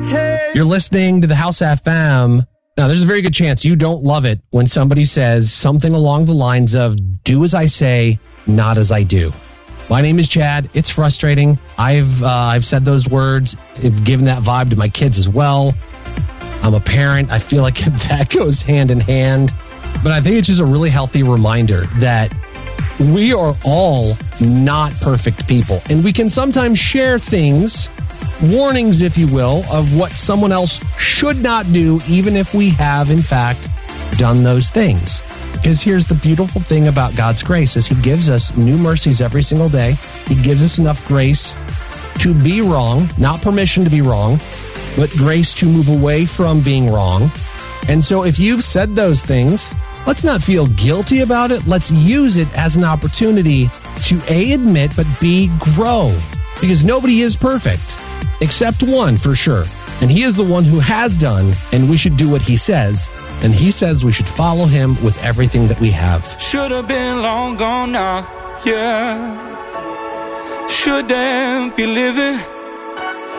You're listening to the House FM. Now, there's a very good chance you don't love it when somebody says something along the lines of, do as I say, not as I do. My name is Chad. It's frustrating. I've said those words. I've given that vibe to my kids as well. I'm a parent. I feel like that goes hand in hand. But I think it's just a really healthy reminder that we are all not perfect people. And we can sometimes share things, warnings, if you will, of what someone else should not do, even if we have, in fact, done those things. Because here's the beautiful thing about God's grace is he gives us new mercies every single day. He gives us enough grace to be wrong, not permission to be wrong, but grace to move away from being wrong. And so if you've said those things, let's not feel guilty about it. Let's use it as an opportunity to A, admit, but B, grow. Because nobody is perfect, except one for sure. And he is the one who has done, and we should do what he says. And he says we should follow him with everything that we have. Should have been long gone now, yeah. Shouldn't be living